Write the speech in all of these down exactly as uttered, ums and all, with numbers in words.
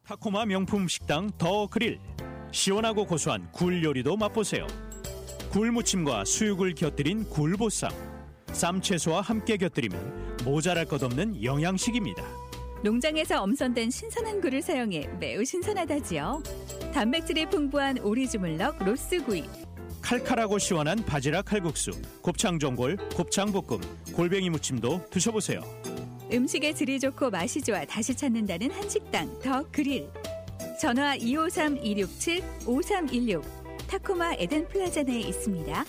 타코마 명품 식당 더 그릴. 시원하고 고소한 굴 요리도 맛보세요. 굴무침과 수육을 곁들인 굴보쌈. 쌈채소와 함께 곁들이면 모자랄 것 없는 영양식입니다. 농장에서 엄선된 신선한 굴을 사용해 매우 신선하다지요. 단백질이 풍부한 오리주물럭 로스구이. 칼칼하고 시원한 바지락 칼국수, 곱창전골, 곱창볶음, 골뱅이 무침도 드셔보세요. 음식의 질이 좋고 맛이 좋아 다시 찾는다는 한식당 더 그릴. 전화 이오삼 이육칠 오삼일육. 타코마 에덴 플라자 내에 있습니다.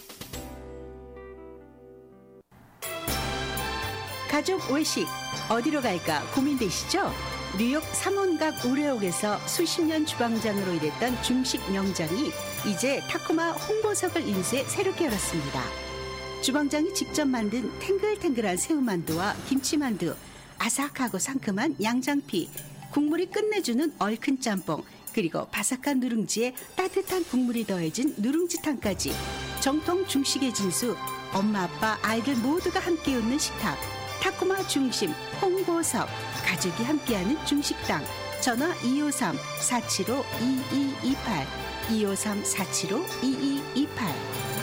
가족 외식 어디로 갈까 고민되시죠? 뉴욕 삼원각 우레옥에서 수십 년 주방장으로 일했던 중식 명장이 이제 타코마 홍보석을 인수해 새롭게 열었습니다. 주방장이 직접 만든 탱글탱글한 새우만두와 김치만두, 아삭하고 상큼한 양장피, 국물이 끝내주는 얼큰 짬뽕, 그리고 바삭한 누룽지에 따뜻한 국물이 더해진 누룽지탕까지 정통 중식의 진수, 엄마 아빠 아이들 모두가 함께 웃는 식탁, 타코마 중심 홍보석, 가족이 함께하는 중식당. 전화 이오삼 사칠오 이이이팔 이오삼 사칠오 이이이팔.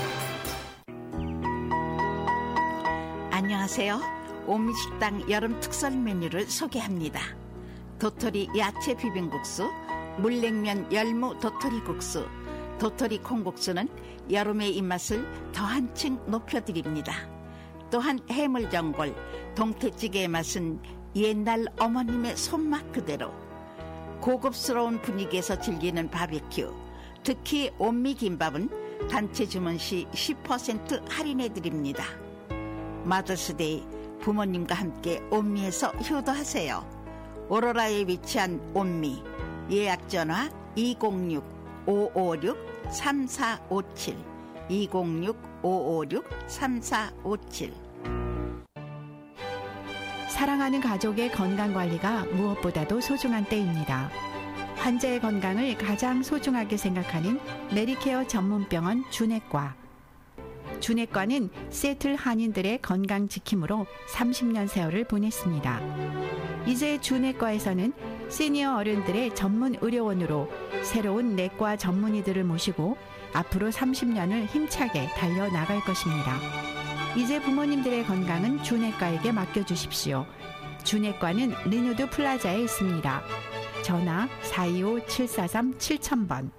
안녕하세요. 오미식당 여름 특설 메뉴를 소개합니다. 도토리 야채 비빔국수, 물냉면 열무 도토리 국수, 도토리 콩국수는 여름의 입맛을 더 한층 높여드립니다. 또한 해물전골, 동태찌개의 맛은 옛날 어머님의 손맛 그대로. 고급스러운 분위기에서 즐기는 바비큐, 특히 온미김밥은 단체 주문 시 십 퍼센트 할인해드립니다. 마더스데이, 부모님과 함께 온미에서 효도하세요. 오로라에 위치한 온미, 예약전화 이공육 오오육 삼사오칠 이공육 오오육 삼사오칠. 사랑하는 가족의 건강관리가 무엇보다도 소중한 때입니다. 환자의 건강을 가장 소중하게 생각하는 메디케어 전문병원 주내과. 주내과는 세틀 한인들의 건강 지킴으로 삼십 년 세월을 보냈습니다. 이제 주내과에서는 시니어 어른들의 전문 의료원으로 새로운 내과 전문의들을 모시고 앞으로 삼십 년을 힘차게 달려나갈 것입니다. 이제 부모님들의 건강은 주내과에게 맡겨주십시오. 주내과는 리누드 플라자에 있습니다. 전화 사이오 칠사삼 칠천 번.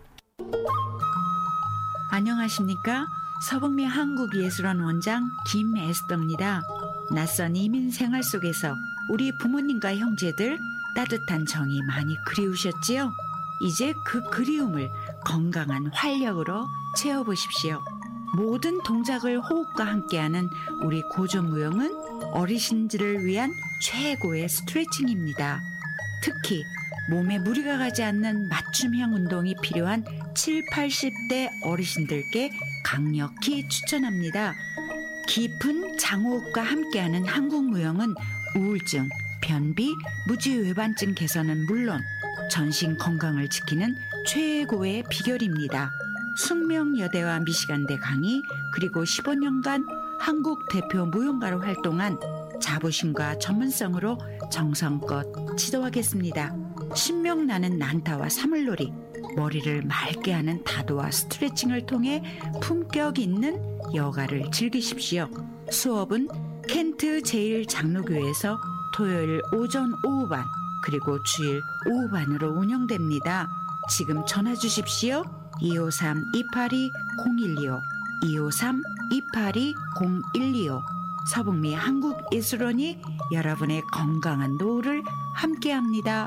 안녕하십니까? 서북미 한국예술원 원장 김에스더입니다. 낯선 이민 생활 속에서 우리 부모님과 형제들 따뜻한 정이 많이 그리우셨지요? 이제 그 그리움을 건강한 활력으로 채워보십시오. 모든 동작을 호흡과 함께하는 우리 고전무용은 어르신들을 위한 최고의 스트레칭입니다. 특히 몸에 무리가 가지 않는 맞춤형 운동이 필요한 칠십, 팔십 대 어르신들께 강력히 추천합니다. 깊은 장호흡과 함께하는 한국무용은 우울증, 변비, 무지외반증 개선은 물론 전신 건강을 지키는 최고의 비결입니다. 숙명여대와 미시간대 강의, 그리고 십오 년간 한국 대표 무용가로 활동한 자부심과 전문성으로 정성껏 지도하겠습니다. 신명나는 난타와 사물놀이, 머리를 맑게 하는 다도와 스트레칭을 통해 품격 있는 여가를 즐기십시오. 수업은 켄트 제일 장로교회에서 토요일 오전 오후반, 그리고 주일 오후반으로 운영됩니다. 지금 전화 주십시오. 이오삼 이팔이 공일이오 이오삼 이팔이 공일이오. 서북미 한국예술원이 여러분의 건강한 노후를 함께합니다.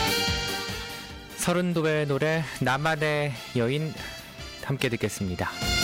서른도의 노래 나만의 여인 함께 듣겠습니다.